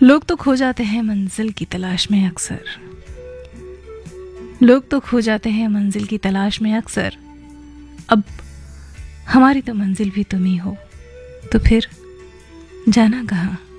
लोग तो खो जाते हैं मंजिल की तलाश में अक्सर। लोग तो खो जाते हैं मंजिल की तलाश में अक्सर। अब हमारी तो मंजिल भी तुम ही हो, तो फिर जाना कहाँ।